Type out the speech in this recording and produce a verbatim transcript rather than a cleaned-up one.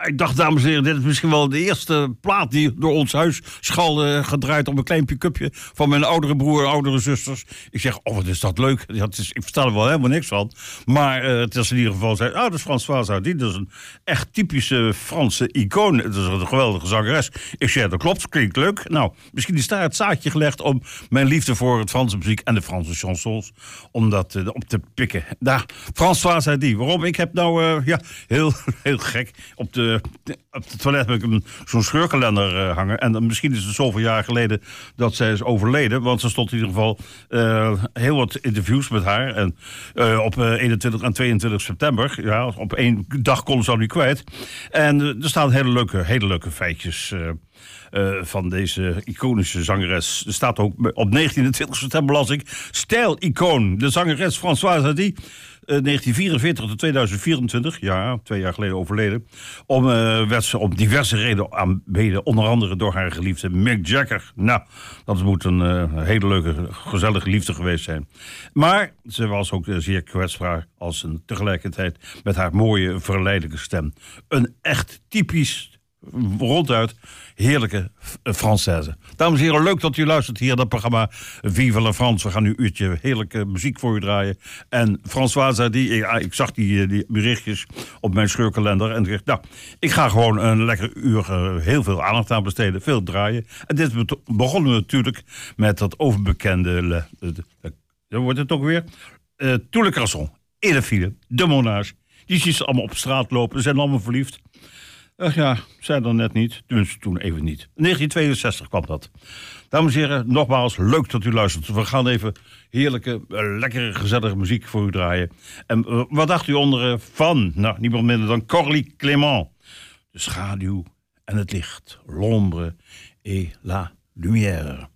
ik dacht, dames en heren, dit is misschien wel de eerste plaat die door ons huis schal uh, gedraaid op een klein pick-upje van mijn oudere broer en oudere zusters. Ik zeg, oh, wat is dat leuk. Ja, het is, ik versta er wel helemaal niks van. Maar uh, het is in ieder geval, zei, ah, dat is Françoise Hardy. Dat is een echt typische Franse icoon. Het is een geweldige zangeres. Ik zeg, dat klopt, klinkt leuk. Nou, misschien is daar het zaadje gelegd om mijn liefde voor het Franse muziek en de Franse chansons, om dat uh, op te pikken. Daar, Françoise Hardy. Waarom? Ik heb nou, uh, ja, heel, heel gek, op de, op het toilet heb ik een, zo'n scheurkalender uh, hangen. En uh, misschien is het zoveel jaar geleden dat zij is overleden. Want er stond in ieder geval uh, heel wat interviews met haar. En uh, op uh, eenentwintig en tweeëntwintig september, ja, op één dag kon ze al niet kwijt. En uh, er staan hele leuke, hele leuke feitjes uh, Uh, van deze iconische zangeres. Er staat ook op negentien en twintig september las ik, stijl-icoon, de zangeres Françoise Hardy, uh, negentien vierenveertig tot tweeduizend vierentwintig, ja, twee jaar geleden overleden, om, uh, werd ze om diverse redenen aanbeden, onder andere door haar geliefde Mick Jagger. Nou, dat moet een uh, hele leuke, gezellige liefde geweest zijn. Maar ze was ook uh, zeer kwetsbaar als een tegelijkertijd met haar mooie, verleidelijke stem. Een echt typisch, ronduit heerlijke Française. Dames en heren, leuk dat u luistert hier naar het programma Vive la France. We gaan nu een uurtje heerlijke muziek voor u draaien. En Françoise Hardy, ik, ik zag die, die berichtjes op mijn scheurkalender en ik dacht, nou, ik ga gewoon een lekker uur uh, heel veel aandacht aan besteden, veel draaien. En dit begonnen we natuurlijk met dat overbekende, le, le, le, dan wordt het ook weer, uh, Tous les garçons, et les filles, de Monage. Die zien ze allemaal op straat lopen, ze zijn allemaal verliefd. Ach ja, zei dan net niet. Dus toen even niet. negentien tweeënzestig kwam dat. Dames en heren, nogmaals, leuk dat u luistert. We gaan even heerlijke, uh, lekkere, gezellige muziek voor u draaien. En uh, wat dacht u onder uh, van? Nou, niemand minder dan Coralie Clément. De schaduw en het licht. L'ombre et la lumière.